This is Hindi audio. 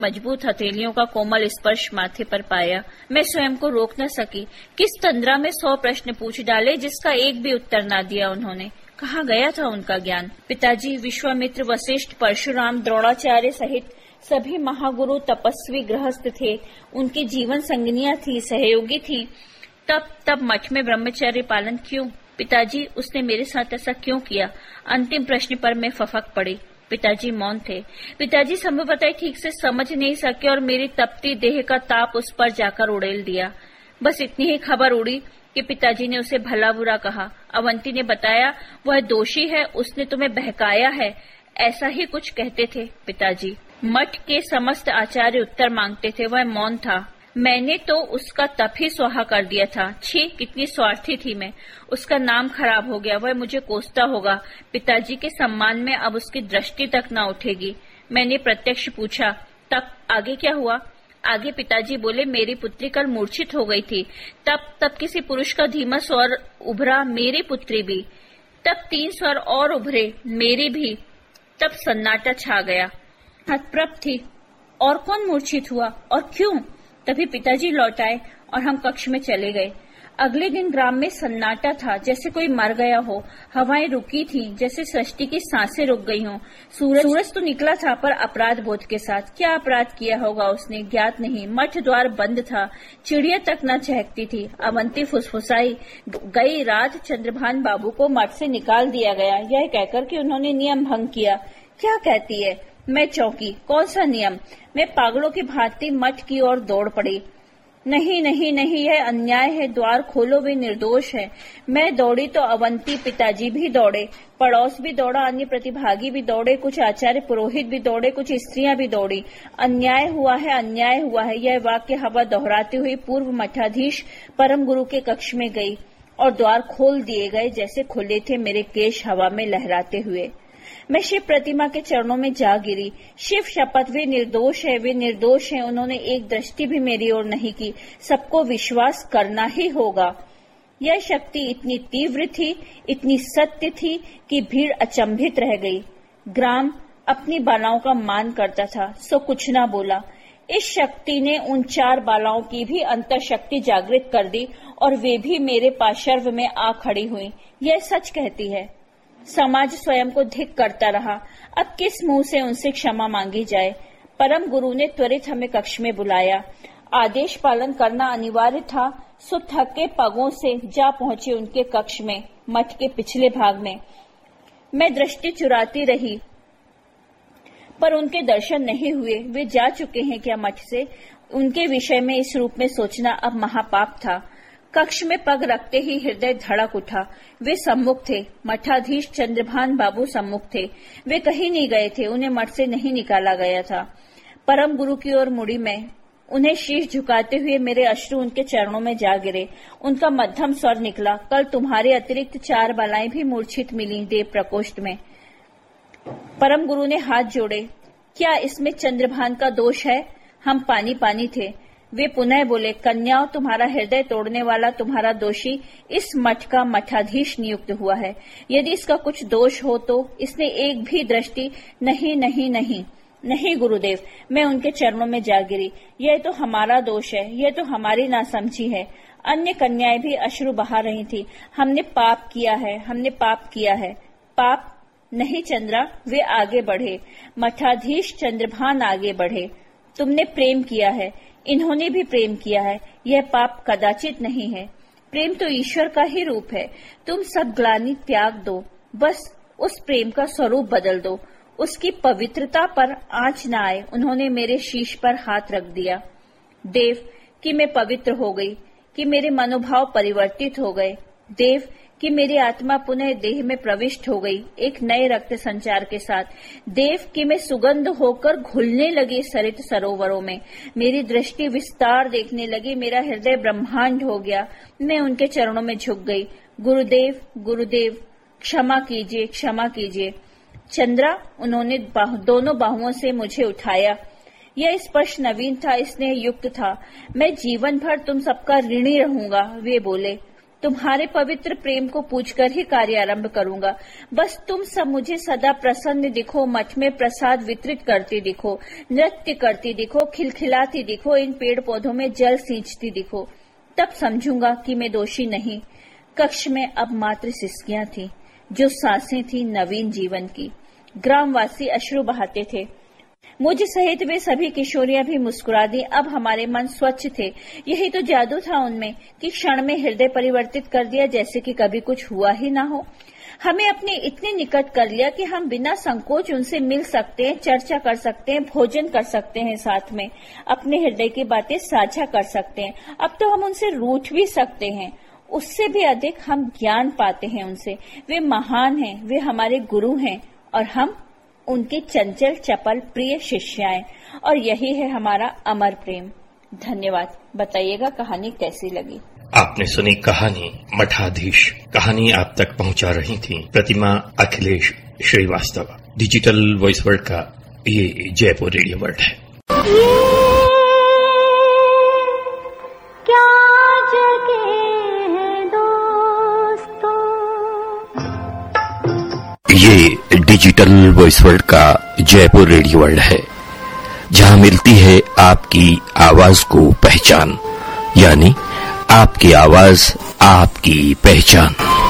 मजबूत हथेलियों का कोमल स्पर्श माथे पर पाया। मैं स्वयं को रोक न सकी। किस तंद्रा में 100 प्रश्न पूछ डाले जिसका एक भी उत्तर न दिया उन्होंने। कहाँ गया था उनका ज्ञान? पिताजी, विश्वामित्र, वशिष्ठ, परशुराम, द्रोणाचार्य सहित सभी महागुरु तपस्वी गृहस्थ थे। उनकी जीवन संगनियां थी, सहयोगी थी। तब मठ में ब्रह्मचर्य पालन क्यों? पिताजी, उसने मेरे साथ ऐसा क्यों किया? अंतिम प्रश्न पर मैं फफक पड़ी। पिताजी मौन थे। पिताजी संभवतः ठीक से समझ नहीं सके और मेरी तपती देह का ताप उस पर जाकर उड़ेल दिया। बस इतनी ही खबर उड़ी कि पिताजी ने उसे भला बुरा कहा। अवंती ने बताया, वह दोषी है, उसने तुम्हें बहकाया है, ऐसा ही कुछ कहते थे पिताजी। मठ के समस्त आचार्य उत्तर मांगते थे, वह मौन था। मैंने तो उसका तप ही स्वाहा कर दिया था। छी, कितनी स्वार्थी थी मैं। उसका नाम खराब हो गया, वह मुझे कोसता होगा। पिताजी के सम्मान में अब उसकी दृष्टि तक न उठेगी। मैंने प्रत्यक्ष पूछा, तब आगे क्या हुआ? आगे पिताजी बोले, मेरी पुत्री कल मूर्छित हो गई थी। तब किसी पुरुष का धीमा स्वर उभरा, मेरी पुत्री भी। तब 3 स्वर और उभरे, मेरी भी। तब सन्नाटा छा गया। हतप्रभ थी। और कौन मूर्छित हुआ और क्यों? तभी पिताजी लौट आए और हम कक्ष में चले गए। अगले दिन ग्राम में सन्नाटा था, जैसे कोई मर गया हो। हवाएं रुकी थी, जैसे सृष्टि की सांसें रुक गई हों। सूरज तो निकला था, पर अपराध बोध के साथ। क्या अपराध किया होगा उसने, ज्ञात नहीं। मठ द्वार बंद था, चिड़िया तक न चहकती थी। अवंती फुसफुसाई, गई रात चंद्रभान बाबू को मठ से निकाल दिया गया, यह कहकर कि उन्होंने नियम भंग किया। क्या कहती है? मैं चौंकी। कौन सा नियम? मैं पागलों की भांति मठ की ओर दौड़ पड़ी। नहीं नहीं नहीं, यह अन्याय है, द्वार खोलो, वे निर्दोष है। मैं दौड़ी तो अवंती, पिताजी भी दौड़े, पड़ोस भी दौड़ा, अन्य प्रतिभागी भी दौड़े, कुछ आचार्य पुरोहित भी दौड़े, कुछ स्त्रियां भी दौड़ी। अन्याय हुआ है, अन्याय हुआ है, यह वाक्य हवा दोहराती हुई पूर्व मठाधीश परम गुरु के कक्ष में गई और द्वार खोल दिए गए जैसे खुले थे, मेरे केश हवा में लहराते हुए। मैं शिव प्रतिमा के चरणों में जा गिरी। शिव शपथ, वे निर्दोष है, वे निर्दोष है। उन्होंने एक दृष्टि भी मेरी ओर नहीं की। सबको विश्वास करना ही होगा। यह शक्ति इतनी तीव्र थी, इतनी सत्य थी कि भीड़ अचंभित रह गई। ग्राम अपनी बालाओं का मान करता था, सो कुछ न बोला। इस शक्ति ने उन 4 बालाओं की भी अंतर शक्ति जागृत कर दी और वे भी मेरे पार्श्व में आ खड़ी हुई। यह सच कहती है। समाज स्वयं को धिक् करता रहा। अब किस मुंह से उनसे क्षमा मांगी जाए? परम गुरु ने त्वरित हमें कक्ष में बुलाया। आदेश पालन करना अनिवार्य था, सो थके पगों से जा पहुंचे उनके कक्ष में, मठ के पिछले भाग में। मैं दृष्टि चुराती रही, पर उनके दर्शन नहीं हुए। वे जा चुके हैं क्या मठ से? उनके विषय में इस रूप में सोचना अब महापाप था। कक्ष में पग रखते ही हृदय धड़क उठा। वे सम्मुख थे, मठाधीश चंद्रभान बाबू सम्मुख थे। वे कहीं नहीं गए थे, उन्हें मठ से नहीं निकाला गया था। परम गुरु की ओर मुड़ी मैं। उन्हें शीश झुकाते हुए मेरे अश्रु उनके चरणों में जा गिरे। उनका मध्यम स्वर निकला, कल तुम्हारे अतिरिक्त 4 बालाएं भी मूर्छित मिली देव प्रकोष्ठ में। परम गुरु ने हाथ जोड़े। क्या इसमें चंद्रभान का दोष है? हम पानी पानी थे। वे पुनः बोले, कन्याओं, तुम्हारा हृदय तोड़ने वाला, तुम्हारा दोषी इस मठ का मठाधीश नियुक्त हुआ है। यदि इसका कुछ दोष हो तो इसने एक भी दृष्टि नहीं नहीं नहीं नहीं गुरुदेव। मैं उनके चरणों में जा गिरी। यह तो हमारा दोष है, यह तो हमारी नासमझी है। अन्य कन्याएं भी अश्रु बहा रही थी। हमने पाप किया है, हमने पाप किया है। पाप नहीं चंद्रा, वे आगे बढ़े। मठाधीश चंद्रभान आगे बढ़े। तुमने प्रेम किया है, इन्होंने भी प्रेम किया है। यह पाप कदाचित नहीं है। प्रेम तो ईश्वर का ही रूप है। तुम सब ग्लानि त्याग दो, बस उस प्रेम का स्वरूप बदल दो। उसकी पवित्रता पर आंच न आए। उन्होंने मेरे शीश पर हाथ रख दिया। देव, कि मैं पवित्र हो गई, कि मेरे मनोभाव परिवर्तित हो गए। देव, कि मेरी आत्मा पुनः देह में प्रविष्ट हो गई, एक नए रक्त संचार के साथ। देव, कि मैं सुगंध होकर घुलने लगी सरित सरोवरों में। मेरी दृष्टि विस्तार देखने लगी, मेरा हृदय ब्रह्मांड हो गया। मैं उनके चरणों में झुक गई। गुरुदेव, गुरुदेव, क्षमा कीजिए, क्षमा कीजिए। चंद्रा, उन्होंने दोनों बाहुओं से मुझे उठाया। यह स्पर्श नवीन था, स्नेह युक्त था। मैं जीवन भर तुम सबका ऋणी रहूंगा, वे बोले। तुम्हारे पवित्र प्रेम को पूछकर ही कार्य आरंभ करूंगा। बस तुम सब मुझे सदा प्रसन्न दिखो, मठ में प्रसाद वितरित करती दिखो, नृत्य करती दिखो, खिलखिलाती दिखो, इन पेड़ पौधों में जल सींचती दिखो, तब समझूंगा कि मैं दोषी नहीं। कक्ष में अब मात्र सिसकियां थी, जो सांसें थी नवीन जीवन की। ग्रामवासी अश्रु बहाते थे। मुझ सहित वे सभी किशोरियां भी मुस्कुरा दी। अब हमारे मन स्वच्छ थे। यही तो जादू था उनमें कि क्षण में हृदय परिवर्तित कर दिया, जैसे कि कभी कुछ हुआ ही ना हो। हमें अपने इतने निकट कर लिया कि हम बिना संकोच उनसे मिल सकते हैं, चर्चा कर सकते हैं, भोजन कर सकते हैं, साथ में अपने हृदय की बातें साझा कर सकते हैं। अब तो हम उनसे रूठ भी सकते हैं। उससे भी अधिक हम ज्ञान पाते हैं उनसे। वे महान हैं, वे हमारे गुरु हैं और हम उनके चंचल चपल प्रिय शिष्याएं। और यही है हमारा अमर प्रेम। धन्यवाद। बताइएगा कहानी कैसी लगी। आपने सुनी कहानी मठाधीश। कहानी आप तक पहुंचा रही थी प्रतिमा Akhilesh Srivastava. Digital voice world का ये जयपुर रेडियो वर्ल्ड है। क्या जगह है दोस्तों। ये डिजिटल वॉइस वर्ल्ड का जयपुर रेडियो वर्ल्ड है, जहां मिलती है आपकी आवाज को पहचान, यानी आपकी आवाज आपकी पहचान।